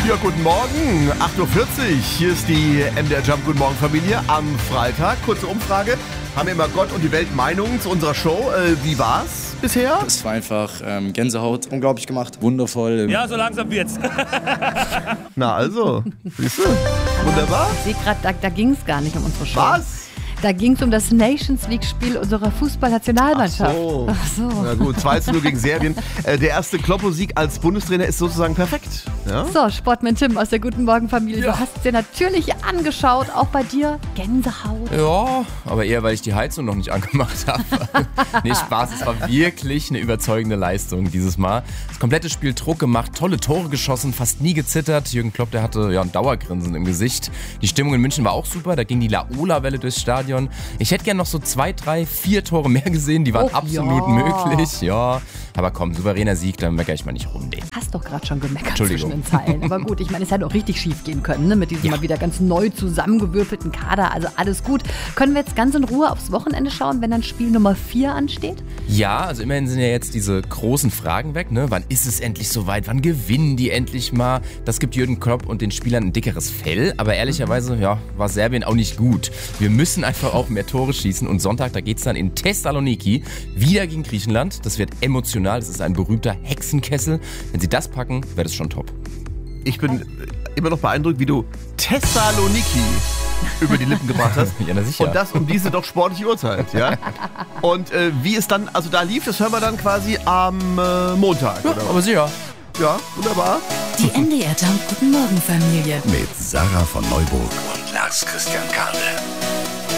Ja, guten Morgen, 8.40 Uhr. Hier ist die MDR Jump Guten Morgen Familie am Freitag. Kurze Umfrage. Haben immer Gott und die Welt Meinungen zu unserer Show. Wie war's bisher? Es war einfach Gänsehaut. Unglaublich gemacht. Wundervoll. Ja, so langsam wird's. Na also, siehst du? Wunderbar. Ich sehe gerade, da ging es gar nicht um unsere Show. Was? Da ging es um das Nations League-Spiel unserer Fußballnationalmannschaft. Ach so. Na gut, 2-0 gegen Serbien. Der erste Kloppo-Sieg als Bundestrainer ist sozusagen perfekt. Ja? So, Sportman Tim aus der Guten Morgen Familie. Du hast es dir natürlich angeschaut. Auch bei dir Gänsehaut. Ja, aber eher, weil ich die Heizung noch nicht angemacht habe. Nee, Spaß, es war wirklich eine überzeugende Leistung dieses Mal. Das komplette Spiel Druck gemacht, tolle Tore geschossen, fast nie gezittert. Jürgen Klopp, der hatte ja ein Dauergrinsen im Gesicht. Die Stimmung in München war auch super, da ging die Laola-Welle durchs Stadion. Ich hätte gern noch so 2, 3, 4 Tore mehr gesehen, die waren absolut möglich. Ja, aber komm, souveräner Sieg, dann meckere ich mal nicht rum. Hast doch gerade schon gemeckert Entschuldigung. zwischen den Zeilen. Aber gut, ich meine, es hätte auch richtig schief gehen können, ne? Mit diesem mal wieder ganz neu zusammengewürfelten Kader. Also alles gut. Können wir jetzt ganz in Ruhe aufs Wochenende schauen, wenn dann Spiel Nummer 4 ansteht? Ja, also immerhin sind ja jetzt diese großen Fragen weg, ne? Wann ist es endlich soweit? Wann gewinnen die endlich mal? Das gibt Jürgen Klopp und den Spielern ein dickeres Fell. Aber ehrlicherweise, ja, war Serbien auch nicht gut. Wir müssen einfach auch mehr Tore schießen. Und Sonntag, da geht's dann in Thessaloniki wieder gegen Griechenland. Das wird emotional. Das ist ein berühmter Hexenkessel. Wenn sie das packen, wäre das schon top. Ich bin immer noch beeindruckt, wie du Thessaloniki über die Lippen gebracht hast. Ja, na sicher. Und das um diese doch sportliche Uhrzeit, ja? Und wie es dann, also da lief, das hören wir dann quasi am Montag, Ja, oder? aber sicher. Ja, wunderbar. Die MDR Jump Guten Morgen Familie. Mit Sarah von Neuburg und Lars Christian Kade.